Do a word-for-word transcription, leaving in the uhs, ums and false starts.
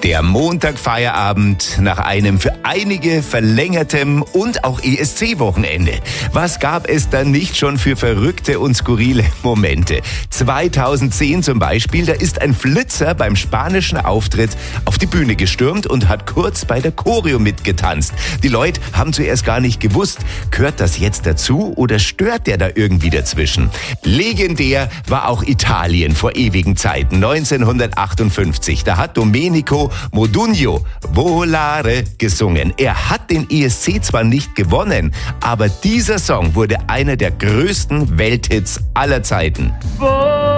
Der Montagfeierabend nach einem für einige verlängertem und auch E S C-Wochenende. Was gab es dann nicht schon für verrückte und skurrile Momente? zweitausendzehn zum Beispiel, da ist ein Flitzer beim spanischen Auftritt auf die Bühne gestürmt und hat kurz bei der Choreo mitgetanzt. Die Leute haben zuerst gar nicht gewusst, gehört das jetzt dazu oder stört der da irgendwie dazwischen? Legendär war auch Italien vor ewigen Zeiten, neunzehnhundertachtundfünfzig. Da hat Domenico Modugno Volare gesungen. Er hat den E S C zwar nicht gewonnen, aber dieser Song wurde einer der größten Welthits aller Zeiten.